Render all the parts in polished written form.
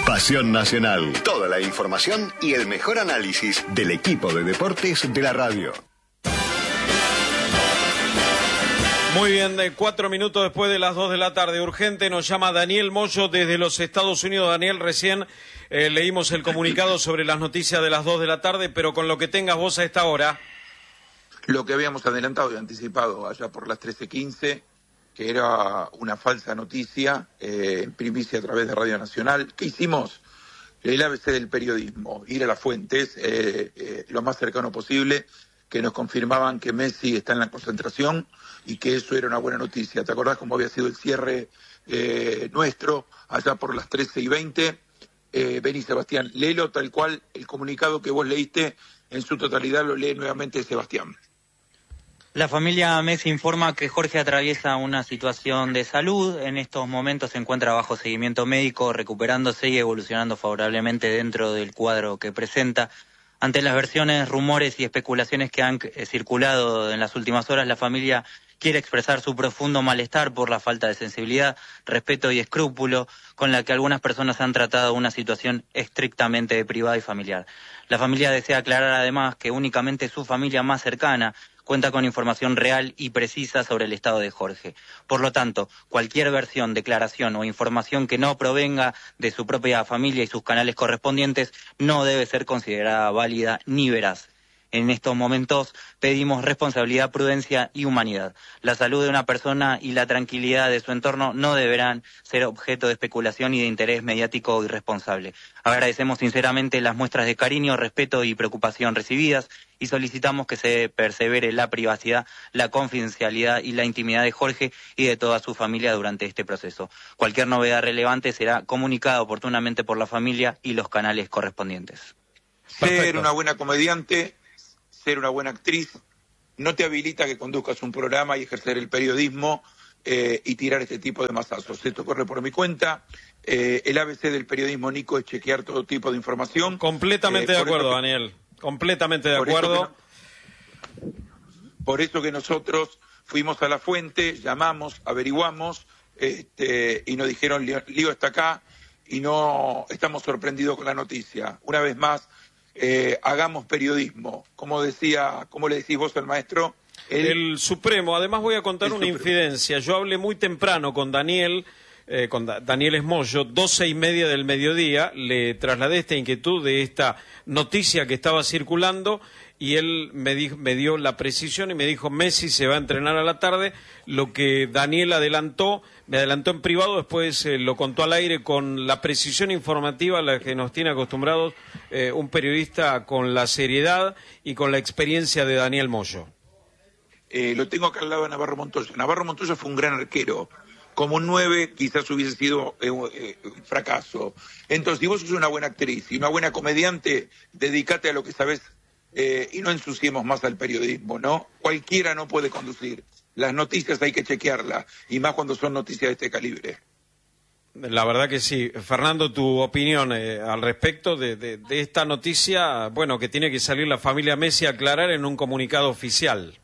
Pasión Nacional. Toda la información y el mejor análisis del equipo de deportes de la radio. Muy bien, 4 minutos después de las 2 de la tarde. Urgente, nos llama Daniel Moyo desde los Estados Unidos. Daniel, recién leímos el comunicado sobre las noticias de las 2 de la tarde, pero con lo que tengas vos a esta hora. Lo que habíamos adelantado y anticipado allá por las 13:15, que era una falsa noticia, en primicia a través de Radio Nacional. ¿Qué hicimos? El ABC del periodismo, ir a las fuentes lo más cercano posible, que nos confirmaban que Messi está en la concentración y que eso era una buena noticia. ¿Te acordás cómo había sido el cierre nuestro allá por las 13:20? Vení, Sebastián, léelo tal cual, el comunicado que vos leíste en su totalidad lo lee nuevamente Sebastián. La familia Messi informa que Jorge atraviesa una situación de salud. En estos momentos se encuentra bajo seguimiento médico, recuperándose y evolucionando favorablemente dentro del cuadro que presenta. Ante las versiones, rumores y especulaciones que han circulado en las últimas horas, la familia quiere expresar su profundo malestar por la falta de sensibilidad, respeto y escrúpulo con la que algunas personas han tratado una situación estrictamente privada y familiar. La familia desea aclarar además que únicamente su familia más cercana cuenta con información real y precisa sobre el estado de Jorge. Por lo tanto, cualquier versión, declaración o información que no provenga de su propia familia y sus canales correspondientes no debe ser considerada válida ni veraz. En estos momentos pedimos responsabilidad, prudencia y humanidad. La salud de una persona y la tranquilidad de su entorno no deberán ser objeto de especulación y de interés mediático irresponsable. Agradecemos sinceramente las muestras de cariño, respeto y preocupación recibidas y solicitamos que se persevere la privacidad, la confidencialidad y la intimidad de Jorge y de toda su familia durante este proceso. Cualquier novedad relevante será comunicada oportunamente por la familia y los canales correspondientes. Ser una buena comediante, ser una buena actriz, no te habilita que conduzcas un programa y ejercer el periodismo y tirar este tipo de masazos. Esto corre por mi cuenta. El ABC del periodismo, Nico, es chequear todo tipo de información. Completamente de acuerdo, Daniel. Completamente de acuerdo. Por eso que nosotros fuimos a la fuente, llamamos, averiguamos, y nos dijeron, Lío está acá, y no estamos sorprendidos con la noticia. Una vez más, hagamos periodismo. Como le decís vos al maestro? El Supremo. Además voy a contar una infidencia. Yo hablé muy temprano con Daniel Esmoyo, 12:30 del mediodía, le trasladé esta inquietud de esta noticia que estaba circulando y él me dio la precisión y me dijo Messi se va a entrenar a la tarde. Lo que Daniel me adelantó en privado, después lo contó al aire con la precisión informativa a la que nos tiene acostumbrados un periodista con la seriedad y con la experiencia de Daniel Moyo. Lo tengo acá al lado de Navarro Montoya. Navarro Montoya fue un gran arquero. Como un 9 quizás hubiese sido un fracaso. Entonces, si vos sos una buena actriz y una buena comediante, dedícate a lo que sabés y no ensuciemos más al periodismo, ¿no? Cualquiera no puede conducir. Las noticias hay que chequearlas, y más cuando son noticias de este calibre. La verdad que sí. Fernando, tu opinión al respecto de esta noticia, bueno, que tiene que salir la familia Messi a aclarar en un comunicado oficial.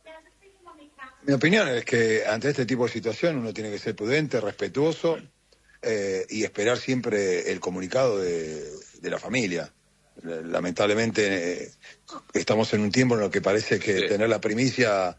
Mi opinión es que ante este tipo de situación uno tiene que ser prudente, respetuoso y esperar siempre el comunicado de la familia. Lamentablemente estamos en un tiempo en el que parece que tener la primicia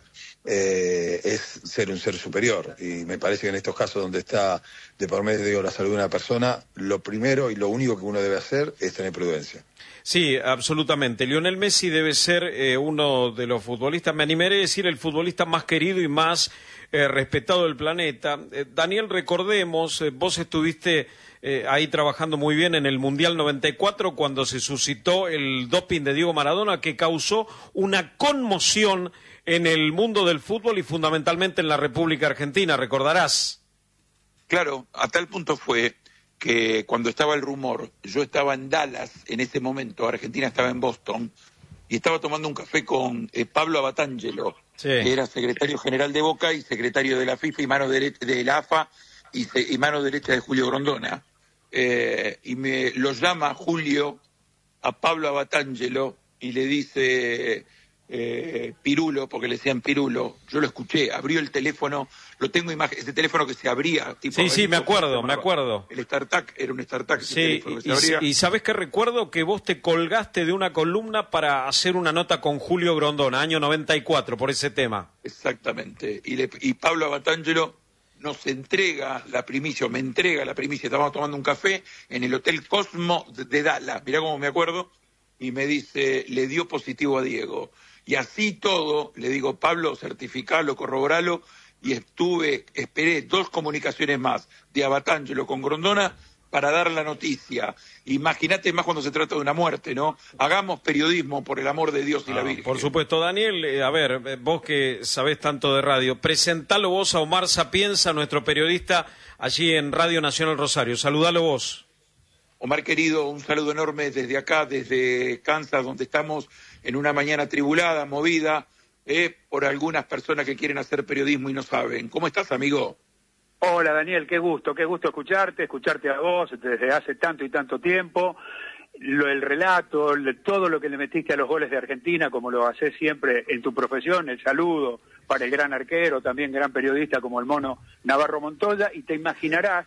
es ser un ser superior, y me parece que en estos casos donde está de por medio la salud de una persona, lo primero y lo único que uno debe hacer es tener prudencia. Sí, absolutamente. Lionel Messi debe ser uno de los futbolistas, me animaré a decir, el futbolista más querido y más respetado del planeta. Daniel, recordemos, vos estuviste ahí trabajando muy bien en el Mundial 94 cuando se suscitó el doping de Diego Maradona, que causó una conmoción en el mundo del fútbol y fundamentalmente en la República Argentina, recordarás. Claro, a tal punto fue que cuando estaba el rumor, yo estaba en Dallas en ese momento, Argentina estaba en Boston, y estaba tomando un café con Pablo Abatangelo, que era secretario general de Boca y secretario de la FIFA y mano derecha de la AFA y mano derecha de Julio Grondona. Y lo llama Julio a Pablo Abatangelo y le dice, Pirulo, porque le decían Pirulo, yo lo escuché, abrió el teléfono, lo tengo ese teléfono que se abría. Tipo, sí, me acuerdo. El StarTAC, era un StarTAC. Sí, y ¿sabés qué recuerdo? Que vos te colgaste de una columna para hacer una nota con Julio Grondona, año 94, por ese tema. Exactamente, y Pablo Abatangelo nos entrega la primicia, o me entrega la primicia, estábamos tomando un café en el Hotel Cosmo de Dallas, mirá cómo me acuerdo, y me dice, le dio positivo a Diego. Y así todo, le digo, Pablo, certificalo, corroboralo, y esperé 2 comunicaciones más de Abatangelo con Grondona para dar la noticia. Imagínate más cuando se trata de una muerte, ¿no? Hagamos periodismo por el amor de Dios y la Virgen. Por supuesto. Daniel, a ver, vos que sabés tanto de radio, presentalo vos a Omar Sapienza, nuestro periodista allí en Radio Nacional Rosario. Saludalo vos. Omar querido, un saludo enorme desde acá, desde Kansas, donde estamos en una mañana tribulada, movida, por algunas personas que quieren hacer periodismo y no saben. ¿Cómo estás, amigo? Hola, Daniel, qué gusto escucharte a vos desde hace tanto y tanto tiempo. El relato, todo lo que le metiste a los goles de Argentina, como lo haces siempre en tu profesión, el saludo para el gran arquero, también gran periodista como el Mono Navarro Montoya, y te imaginarás,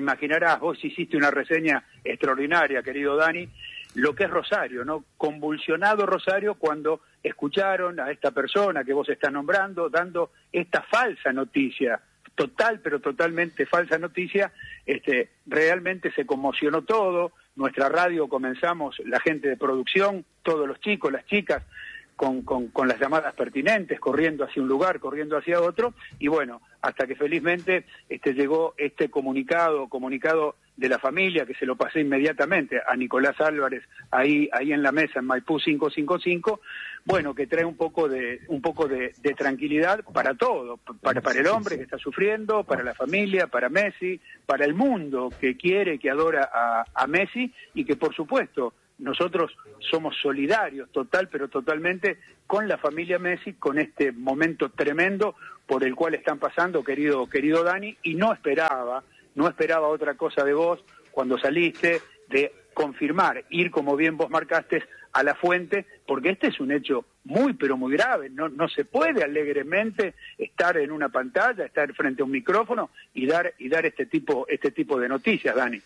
vos hiciste una reseña extraordinaria, querido Dani, lo que es Rosario, ¿no? Convulsionado Rosario cuando escucharon a esta persona que vos estás nombrando, dando esta falsa noticia, pero totalmente falsa noticia. Realmente se conmocionó todo, nuestra radio comenzamos, la gente de producción, todos los chicos, las chicas, con las llamadas pertinentes, corriendo hacia un lugar, corriendo hacia otro, y bueno, hasta que felizmente llegó este comunicado de la familia, que se lo pasé inmediatamente a Nicolás Álvarez, ahí en la mesa en Maipú 555, bueno, que trae un poco de tranquilidad para todo, para el hombre que está sufriendo, para la familia, para Messi, para el mundo que quiere, que adora a Messi, y que por supuesto nosotros somos solidarios pero totalmente con la familia Messi, con este momento tremendo por el cual están pasando, querido Dani, y no esperaba otra cosa de vos cuando saliste, de confirmar, ir como bien vos marcaste a la fuente, porque este es un hecho muy pero muy grave, no se puede alegremente estar en una pantalla, estar frente a un micrófono y dar este tipo de noticias, Dani.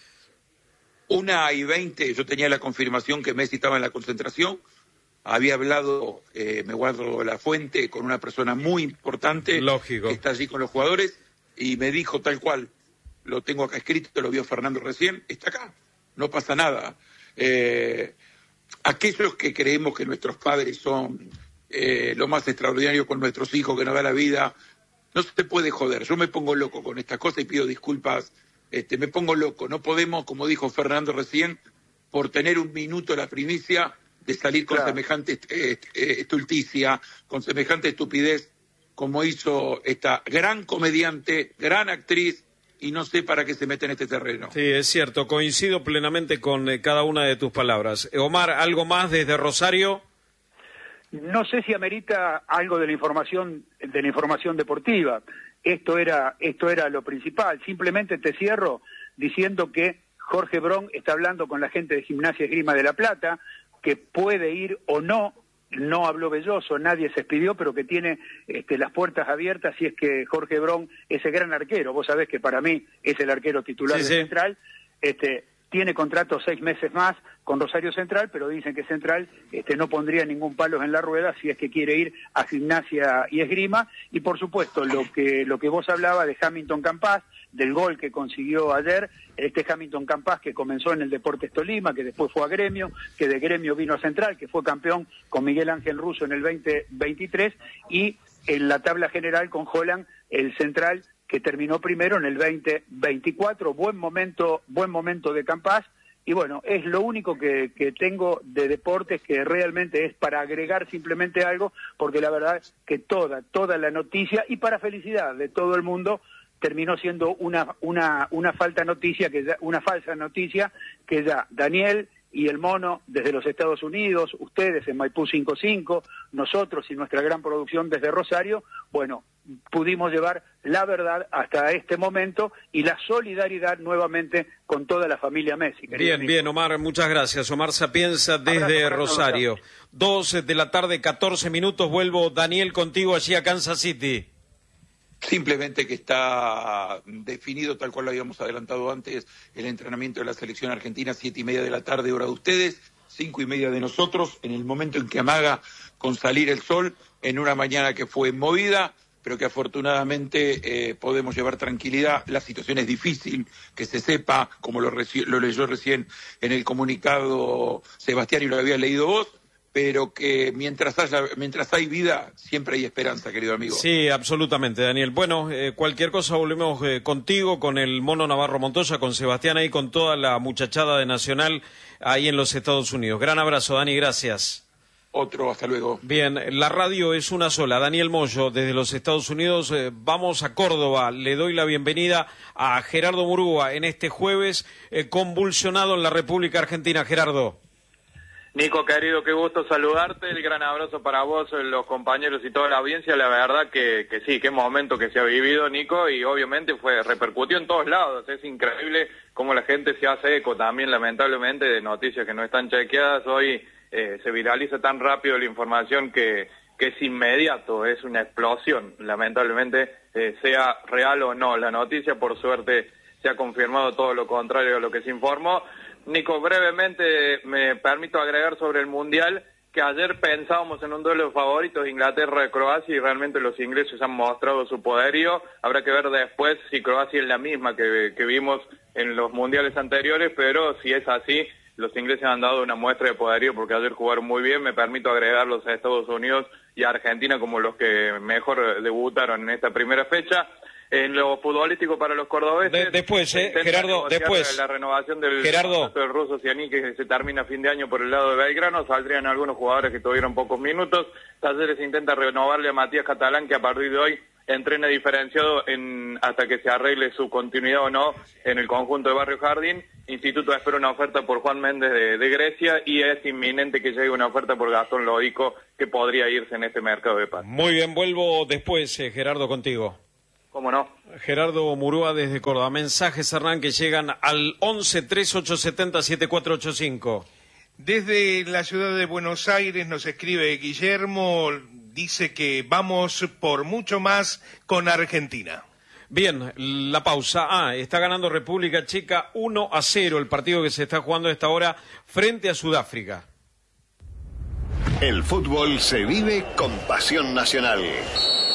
1:20, yo tenía la confirmación que Messi estaba en la concentración, había hablado, me guardo la fuente, con una persona muy importante, lógico, que está allí con los jugadores, y me dijo tal cual, lo tengo acá escrito, lo vio Fernando recién, está acá, no pasa nada. Aquellos que creemos que nuestros padres son lo más extraordinario con nuestros hijos, que nos da la vida, no se puede joder. Yo me pongo loco con estas cosas y pido disculpas. Me pongo loco, no podemos, como dijo Fernando recién, por tener un minuto la primicia de salir con semejante estulticia, con semejante estupidez, como hizo esta gran comediante, gran actriz, y no sé para qué se mete en este terreno. Sí, es cierto, coincido plenamente con cada una de tus palabras. Omar, ¿algo más desde Rosario? No sé si amerita algo de la información deportiva. Esto era lo principal. Simplemente te cierro diciendo que Jorge Bron está hablando con la gente de Gimnasia Esgrima de La Plata, que puede ir o no habló Belloso, nadie se expidió, pero que tiene las puertas abiertas si es que Jorge Bron, ese gran arquero, vos sabés que para mí es el arquero titular de Central, tiene contrato 6 meses más con Rosario Central, pero dicen que Central no pondría ningún palo en la rueda si es que quiere ir a Gimnasia y Esgrima. Y por supuesto, lo que vos hablabas de Hamilton Campas, del gol que consiguió ayer, Hamilton Campas que comenzó en el Deportes Tolima, que después fue a Gremio, que de Gremio vino a Central, que fue campeón con Miguel Ángel Russo en el 2023, y en la tabla general con Holland, el Central, que terminó primero en el 2024, buen momento de Campas, y bueno, es lo único que tengo de deportes, que realmente es para agregar simplemente algo, porque la verdad que toda la noticia, y para felicidad de todo el mundo, terminó siendo una falsa noticia que ya Daniel y el Mono desde los Estados Unidos, ustedes en Maipú 55, nosotros y nuestra gran producción desde Rosario, bueno, pudimos llevar la verdad hasta este momento y la solidaridad nuevamente con toda la familia Messi. Bien, Omar, muchas gracias. Omar Sapienza desde Rosario. 2 de la tarde, 14 minutos. Vuelvo, Daniel, contigo allí a Kansas City. Simplemente que está definido, tal cual lo habíamos adelantado antes, el entrenamiento de la selección argentina, 7:30 de la tarde, hora de ustedes, 5:30 de nosotros, en el momento en que amaga con salir el sol, en una mañana que fue movida, pero que afortunadamente podemos llevar tranquilidad. La situación es difícil, que se sepa, como lo leyó recién en el comunicado Sebastián y lo había leído vos, pero que mientras hay vida, siempre hay esperanza, querido amigo. Sí, absolutamente, Daniel. Bueno, cualquier cosa volvemos contigo, con el Mono Navarro Montoya, con Sebastián ahí, con toda la muchachada de Nacional ahí en los Estados Unidos. Gran abrazo, Dani, gracias. Otro, hasta luego. Bien, la radio es una sola. Daniel Moyo, desde los Estados Unidos. Vamos a Córdoba. Le doy la bienvenida a Gerardo Murúa en este jueves convulsionado en la República Argentina. Gerardo. Nico, querido, qué gusto saludarte, el gran abrazo para vos, los compañeros y toda la audiencia. La verdad que sí, qué momento que se ha vivido, Nico, y obviamente repercutió en todos lados. Es increíble cómo la gente se hace eco también, lamentablemente, de noticias que no están chequeadas. Hoy se viraliza tan rápido la información que es inmediato, es una explosión, lamentablemente, sea real o no. La noticia, por suerte, se ha confirmado todo lo contrario a lo que se informó. Nico, brevemente me permito agregar sobre el Mundial, que ayer pensábamos en un duelo de favoritos, Inglaterra-Croacia, y realmente los ingleses han mostrado su poderío. Habrá que ver después si Croacia es la misma que vimos en los mundiales anteriores, pero si es así, los ingleses han dado una muestra de poderío porque ayer jugaron muy bien. Me permito agregarlos a Estados Unidos y a Argentina como los que mejor debutaron en esta primera fecha. En lo futbolístico para los cordobeses... Después, Gerardo, después... La renovación del contrato del ruso Cianí, que se termina a fin de año por el lado de Belgrano, saldrían algunos jugadores que tuvieron pocos minutos. Talleres intenta renovarle a Matías Catalán, que a partir de hoy entrena diferenciado hasta que se arregle su continuidad o no en el conjunto de Barrio Jardín. Instituto espera una oferta por Juan Méndez de Grecia, y es inminente que llegue una oferta por Gastón Lodico, que podría irse en este mercado de paz. Muy bien, vuelvo después, Gerardo, contigo. ¿Cómo no? Gerardo Murúa desde Córdoba. Mensajes, Hernán, que llegan al 11-3870-7485. Desde la ciudad de Buenos Aires nos escribe Guillermo, dice que vamos por mucho más con Argentina. Bien, la pausa. Está ganando República Checa 1-0 el partido que se está jugando a esta hora frente a Sudáfrica. El fútbol se vive con pasión nacional.